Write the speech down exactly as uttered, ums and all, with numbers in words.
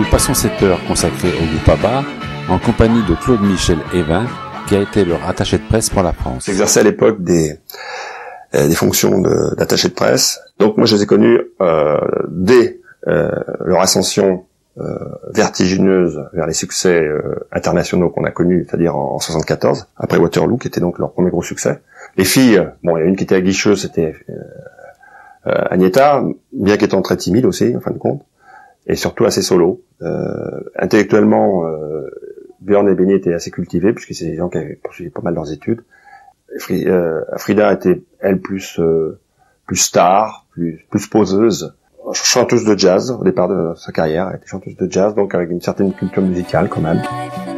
passons cette heure consacrée au groupe ABBA en compagnie de Claude Michel Evin, qui a été leur attaché de presse pour la France. J'exerçais à l'époque des, euh, des fonctions de, d'attaché de presse. Donc moi je les ai connus euh, dès euh, leur ascension euh, vertigineuse vers les succès euh, internationaux qu'on a connus, c'est-à-dire en, en soixante-quatorze, après Waterloo, qui était donc leur premier gros succès. Les filles, bon, il y a une qui était aguicheuse, c'était euh, euh, Agnetha, bien qu'étant très timide aussi, en fin de compte, et surtout assez solo. Euh, intellectuellement, euh, Björn et Benny étaient assez cultivés, puisque c'est des gens qui avaient poursuivi pas mal leurs études. Frida était, elle, plus euh, plus star, plus plus poseuse, chanteuse de jazz au départ de sa carrière. Elle était chanteuse de jazz, donc avec une certaine culture musicale quand même.